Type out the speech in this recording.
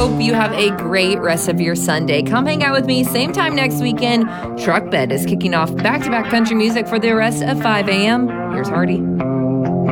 hope you have a great rest of your Sunday. Come hang out with me same time next weekend. Truck Bed is kicking off back-to-back country music for the rest of 5 a.m. Here's Hardy.